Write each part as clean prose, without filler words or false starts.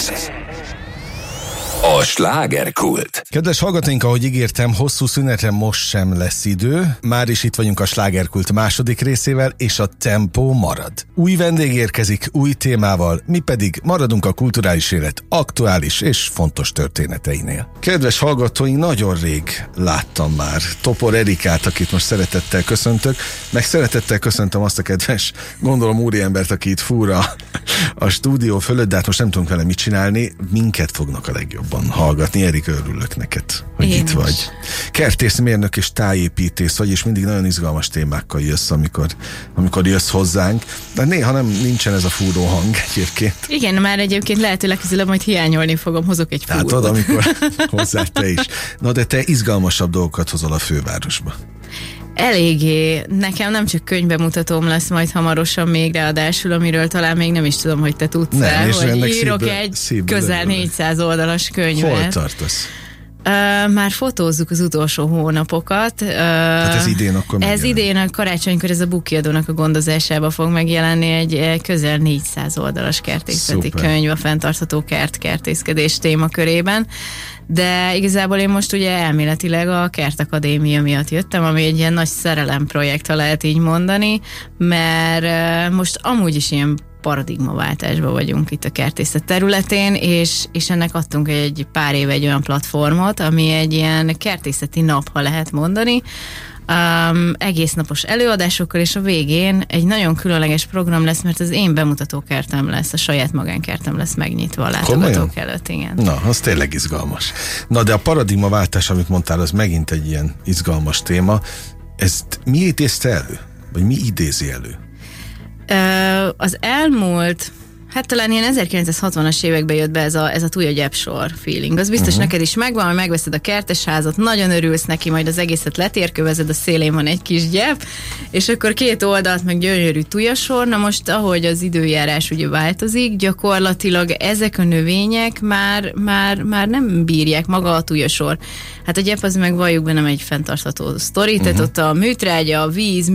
A slágerkult. Kedves hallgatóink, ahogy ígértem, hosszú szünetre most sem lesz idő. Már is itt vagyunk a slágerkult második részével, és a tempó marad. Új vendég érkezik, új témával, mi pedig maradunk a kulturális élet aktuális és fontos történeteinél. Kedves hallgatóink, nagyon rég láttam már Topor Erikát, akit most szeretettel köszöntök, meg szeretettel köszöntöm azt a kedves, gondolom úriembert, aki itt fúr a stúdió fölött, de hát most nem tudunk vele mit csinálni, minket fognak a legjobban hallgatni. Erika, örülök neked, hogy itt vagy. Kertészmérnök és tájépítész vagy, és mindig nagyon izgalmas témákkal jössz, amikor jössz hozzánk, de néha nem nincsen ez a fúró hang egyébként. Igen, már egyébként lehet, hogy legközelebb majd hiányolni fogom, hozok egy fúrót. Hát amikor hozzá te is. Na de te izgalmasabb dolgokat hozol a fővárosba. Eléggé. Nekem nem csak könyvbemutatóm lesz majd hamarosan még ráadásul, amiről talán még nem is tudom, hogy te tudsz el, hogy írok egy közel 400 oldalas könyvet. Hol tartasz? Már fotózzuk az utolsó hónapokat. Tehát ez idén akkor Ez idén a karácsonykor ez a Book kiadónak a gondozásába fog megjelenni egy közel 400 oldalas kertészeti könyv a fenntartható kertészkedés témakörében. De igazából én most ugye elméletileg a Kertakadémia miatt jöttem, ami egy ilyen nagy szerelemprojekt, ha lehet így mondani, mert most amúgy is ilyen paradigmaváltásban vagyunk itt a kertészet területén, és ennek adtunk egy pár éve egy olyan platformot, ami egy ilyen kertészeti nap, ha lehet mondani, egész napos előadásokkal, és a végén egy nagyon különleges program lesz, mert az én bemutatókertem lesz, a saját magánkertem lesz megnyitva a látogatók előtt, igen. Na, az tényleg izgalmas. Na, de a paradigmaváltás, amit mondtál, az megint egy ilyen izgalmas téma. Ezt mi idézte elő? Vagy mi idézi elő? Az elmúlt, hát talán ilyen 1960-as években jött be ez a túlja gyepsor feeling. Az biztos neked is megvan, hogy megveszed a kertesházat, nagyon örülsz neki, majd az egészet letérkövezed, a szélén van egy kis gyep, és akkor két oldalt meg gyönyörű túljasor. Na most, ahogy az időjárás ugye változik, gyakorlatilag ezek a növények már nem bírják maga a túljasor. Hát a gyep az meg valljuk be nem egy fenntartható sztori, tehát ott a műtrágya, víz,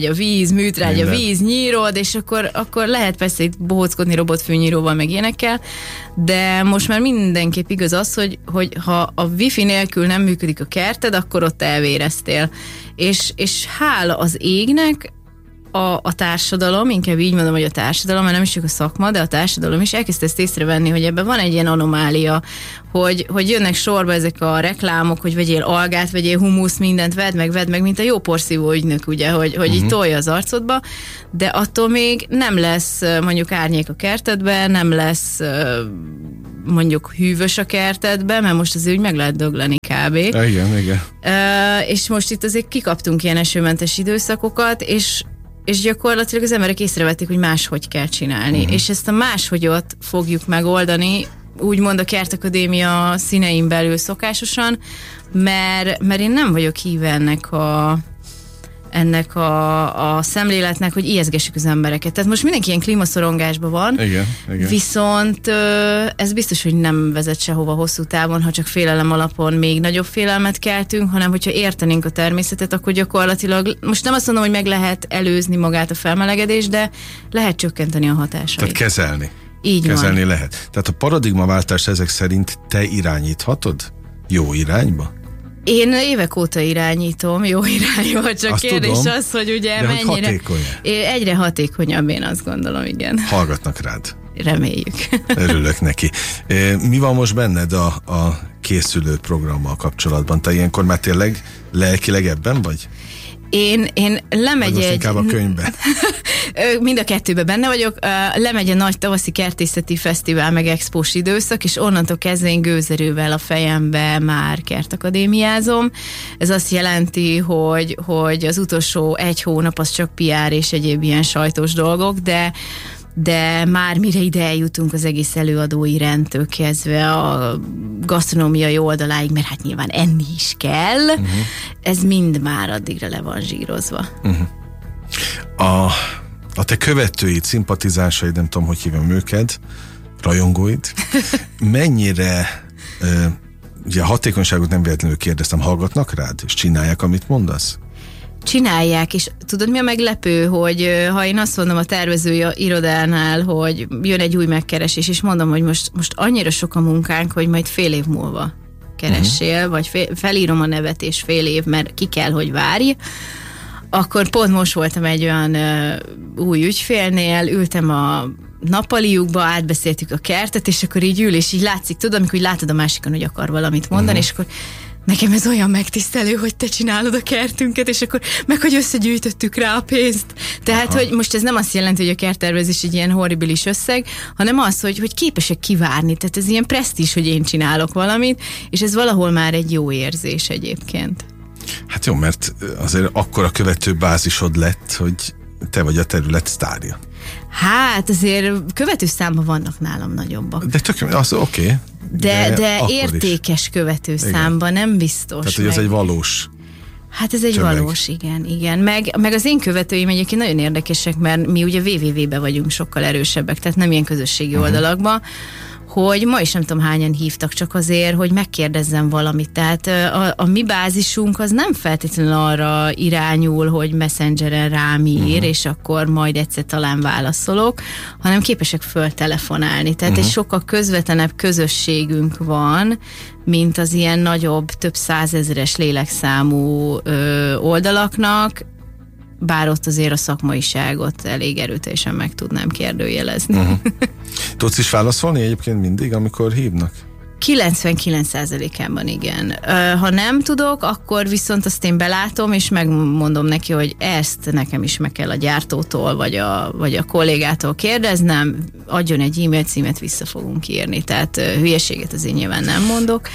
nyírod, és akkor lehet persze itt bohóckodni robotfűnyíróval, meg ilyenekkel, de most már mindenképp igaz az, hogy ha a wifi nélkül nem működik a kerted, akkor ott elvéreztél. És hála az égnek a társadalom, inkább így mondom, hogy a társadalom, mert nem is csak a szakma, de a társadalom is elkezdte ezt észrevenni, hogy ebben van egy ilyen anomália, hogy jönnek sorba ezek a reklámok, hogy vegyél algát, vegyél humuszt, mindent vedd meg, mint a jó porszívó ügynök, ugye, hogy így tolja az arcodba, de attól még nem lesz mondjuk árnyék a kertedben, nem lesz mondjuk hűvös a kertedben, mert most azért úgy meg lehet dögleni kb. Igen. És most itt azért kikaptunk ilyen esőmentes időszakokat, és gyakorlatilag az emberek észrevették, hogy máshogy kell csinálni. És ezt a máshogyot fogjuk megoldani, úgymond a Kertakadémia színein belül szokásosan, mert én nem vagyok híve ennek a szemléletnek, hogy ijeszgessük az embereket. Tehát most mindenki ilyen klímaszorongásban van, igen. Viszont ez biztos, hogy nem vezet sehova hosszú távon, ha csak félelem alapon még nagyobb félelmet keltünk, hanem hogyha értenénk a természetet, akkor gyakorlatilag, most nem azt mondom, hogy meg lehet előzni magát a felmelegedést, de lehet csökkenteni a hatásait. Tehát kezelni. Így kezelni van. lehet. Tehát a paradigmaváltást ezek szerint te irányíthatod? Jó irányba? Én évek óta irányítom jó irányba, csak azt kérdés tudom, az, hogy ugye de mennyire... hatékonyan. Egyre hatékonyabb, én azt gondolom, igen. Hallgatnak rád. Reméljük. Örülök neki. Mi van most benned a készülő programmal kapcsolatban? Te ilyenkor már tényleg lelkileg ebben vagy? Én lemegy egy... inkább a könyvben. Mind a kettőben benne vagyok. Lemegy a nagy tavaszi kertészeti fesztivál meg expós időszak, és onnantól kezdve én gőzerővel a fejembe már kertakadémiázom. Ez azt jelenti, hogy az utolsó egy hónap az csak PR és egyéb ilyen sajtos dolgok, de már mire ide eljutunk az egész előadói rendtől kezdve a gasztronómiai oldaláig, mert hát nyilván enni is kell, ez mind már addigra le van zsírozva. A te követőid, szimpatizánsaid, nem tudom, hogy hívom őket, rajongóid, mennyire, ugye a hatékonyságot nem véletlenül kérdeztem, hallgatnak rád, és csinálják, amit mondasz? csinálják, és tudod mi a meglepő, hogy ha én azt mondom a tervezői irodánál, hogy jön egy új megkeresés, és mondom, hogy most annyira sok a munkánk, hogy majd fél év múlva keressél, vagy felírom a nevet, és fél év, mert ki kell, hogy várj, akkor pont most voltam egy olyan új ügyfélnél, ültem a nappaliukba, átbeszéltük a kertet, és akkor így ül, és így látszik, tudod, amikor így látod a másikon, hogy akar valamit mondani, és akkor nekem ez olyan megtisztelő, hogy te csinálod a kertünket, és akkor meg, hogy összegyűjtöttük rá a pénzt. Tehát, hogy most ez nem azt jelenti, hogy a kerttervezés egy ilyen horribilis összeg, hanem az, hogy képesek kivárni. Tehát ez ilyen presztízs, hogy én csinálok valamit, és ez valahol már egy jó érzés egyébként. Hát jó, mert azért akkora követő bázisod lett, hogy te vagy a terület sztárja. Hát azért követőszámban vannak nálam nagyobbak. De tök, az oké. De értékes követőszámban, nem biztos. Tehát, hogy ez egy valós. Hát ez egy valós, igen. Meg az én követőim egyébként nagyon érdekesek, mert mi ugye www-be vagyunk sokkal erősebbek, tehát nem ilyen közösségi oldalakban, hogy ma is nem tudom hányan hívtak csak azért, hogy megkérdezzem valamit. Tehát a mi bázisunk az nem feltétlenül arra irányul, hogy Messengeren rám ír, és akkor majd egyszer talán válaszolok, hanem képesek föltelefonálni. Tehát egy sokkal közvetlenebb közösségünk van, mint az ilyen nagyobb, több százezeres lélekszámú oldalaknak, bár ott azért a szakmaiságot elég erőteljesen meg tudnám kérdőjelezni. Tudsz is válaszolni egyébként mindig, amikor hívnak? 99%-ában igen. Ha nem tudok, akkor viszont azt én belátom, és megmondom neki, hogy ezt nekem is meg kell a gyártótól, vagy a kollégától kérdeznem, adjon egy e-mail címet, vissza fogunk írni. Tehát hülyeséget azért nyilván nem mondok,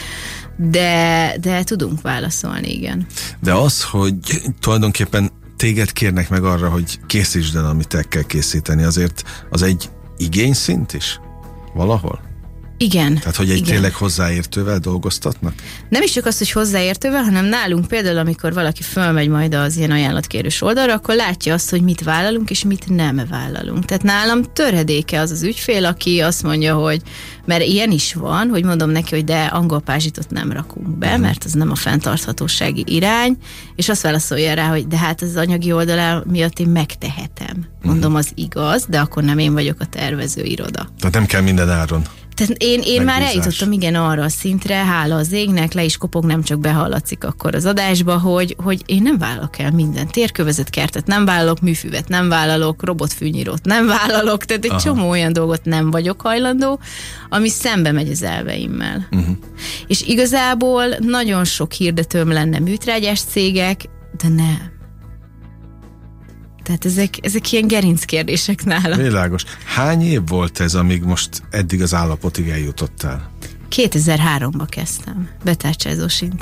de tudunk válaszolni, igen. De az, hogy tulajdonképpen téged kérnek meg arra, hogy készítsd el, amit el kell készíteni, azért az egy igényszint is? Valahol? Igen. Tehát, hogy egy tényleg hozzáértővel dolgoztatnak? Nem is csak az, hogy hozzáértővel, hanem nálunk például, amikor valaki fölmegy majd az ilyen ajánlatkérős oldalra, akkor látja azt, hogy mit vállalunk, és mit nem vállalunk. Tehát nálam töredéke az ügyfél, aki azt mondja, hogy mert ilyen is van, hogy mondom neki, hogy de angol pázsitot nem rakunk be, mert az nem a fenntarthatósági irány, és azt válaszolja rá, hogy de hát az anyagi oldalá miatt én megtehetem. Mondom, az igaz, de akkor nem én vagyok a tervezőiroda. Tehát nem kell minden áron. Tehát én már eljutottam arra a szintre, hála az égnek, le is kopog, nem csak behallatszik akkor az adásba, hogy én nem vállalok el mindent. Térkövezet kertet nem vállalok, műfüvet nem vállalok, robotfűnyírót nem vállalok, tehát egy csomó olyan dolgot nem vagyok hajlandó, ami szembe megy az elveimmel. És igazából nagyon sok hirdetőm lenne műtrágyás cégek, de nem. Tehát ezek ilyen gerinckérdések nálam. Világos. Hány év volt ez, amíg most eddig az állapotig eljutottál? 2003-ba kezdtem betárcsázós